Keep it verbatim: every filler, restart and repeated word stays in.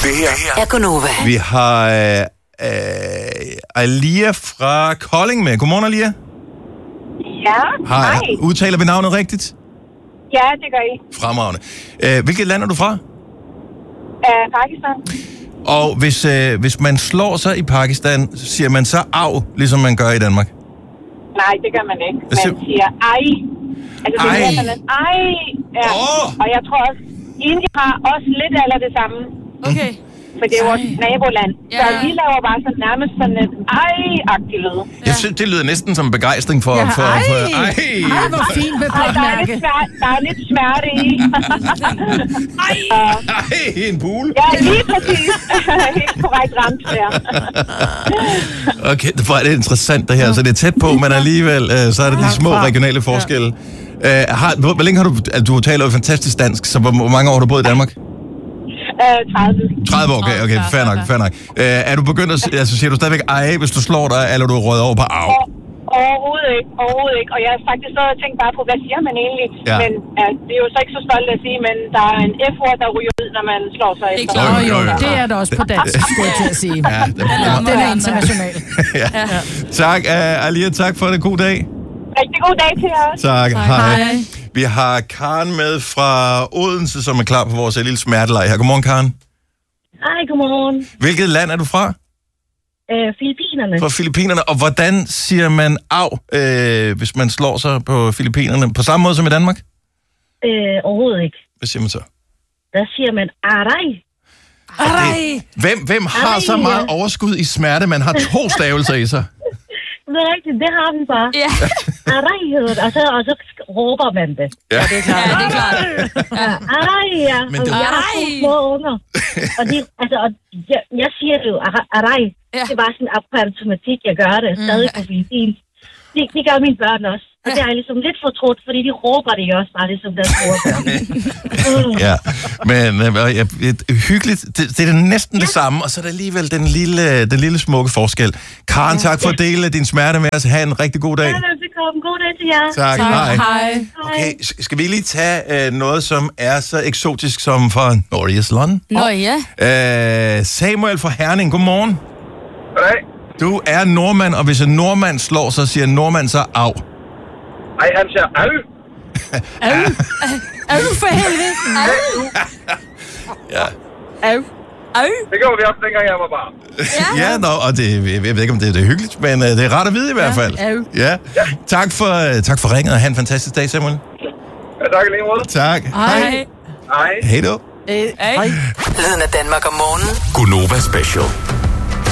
Det her er Gunova. Vi har øh, øh, Alia fra Kolding med. Godmorgen, Alia. Ja, Hej. hej. Udtaler vi navnet rigtigt? Ja, det gør I. Fremragende. Øh, hvilket land er du fra? Uh, Pakistan. Og hvis, øh, hvis man slår sig i Pakistan, siger man så af, ligesom man gør i Danmark? Nej, det gør man ikke. Man siger- siger ej. Altså, det Ej. er sådan en ej. Ja. Åh. Og jeg tror også, Indien har også lidt eller det samme. Okay. For det er vores naboland. Ja. Så vi laver bare sådan nærmest sådan et ej-agtigt lyd. Jeg synes, det lyder næsten som begejstring for... Ja, for, ej. for ej. Ej, hvor fint med Og der er, lidt blåmærke. smerte, der er lidt smerte i. Ej, en pool. Ja, lige præcis. Helt korrekt ramt der. Okay, hvor er det interessant det her. Så det er tæt på, men alligevel, øh, så er det de små regionale forskelle. Øh, har, hvor, hvor længe har du... Altså, du taler jo fantastisk dansk, så hvor, hvor mange år har du boet i Danmark? Uh, tredive. tredive år, okay, okay, Åh, fair nok, fair, fair nok. Øh, er du begyndt at... Altså, siger du stadigvæk ej, hvis du slår dig, eller er du røget over på af? Og, overhovedet ikke, overhovedet ikke. Og jeg har faktisk så tænkt bare på, hvad siger man egentlig? Ja. Men ja, det er jo så ikke så stolt at sige, men der er en F-ord, der ryger ud, når man slår sig Det er efter. klart. Åh, jo, Jo, jo. det er det også på dansk, skulle jeg til at sige. Ja, det, Den er international. ja. Tak, uh, Alia, tak for det. God dag. Rigtig god dag til jer. Tak, hej. Hej. Vi har Karen med fra Odense, som er klar på vores lille smertelej her. Godmorgen, Karen. Hej, godmorgen. Hvilket land er du fra? Øh, Filippinerne. Fra Filippinerne. Og hvordan siger man af, øh, hvis man slår sig på Filippinerne? På samme måde som i Danmark? Øh, overhovedet ikke. Hvad siger man så? Der siger man aray. Det, hvem, hvem har så meget overskud i smerte, man har to stavelser i sig? Det er rigtigt, det har vi bare. Ja, Aray hedder det, og så, og så råber man det. Ja, ja, det er klart. Ja, aray, ja. Men Og det- jeg har to Aray. små unger. Og, de, altså, og jeg, jeg siger det jo, ara- aray. Ja. Det er bare sådan op på automatik, jeg gør det. Stadig på Filippinen. Det, det gør mine børn også. Og det er jeg ligesom lidt fortrudt, fordi de råber det jo også bare ligesom deres ordfører. ja. Men øh, ja, et, hyggeligt, det, det er næsten det samme, og så er der alligevel den lille, den lille smukke forskel. Karen, tak for at dele din smerte med os. Ha' en rigtig god dag. Ja, velbekomme. God dag til jer. Tak, Tak, hej. hej. Okay, s- skal vi lige tage øh, noget, som er så eksotisk som fra Norgesland? Nå ja. Øh, Samuel fra Herning, godmorgen. Goddag. Du er nordmand, og hvis en nordmand slår, så siger en nordmand så af. Ej, han siger au. Au. Er du for helvede? Ja. Au. Au. Det gjorde vi også, dengang jeg var barn. Ja, nå, og det, jeg ved ikke, om det, det er hyggeligt, men uh, det er rart at vide i hvert fald. au. Ja. Tak for, uh, tak for ringet, og have en fantastisk dag, Samuel. Ja, tak i lige måde. Tak. Hej. Hej. Hej då. Øh, Hej. Lyden af Danmark om morgenen. Gunova Special.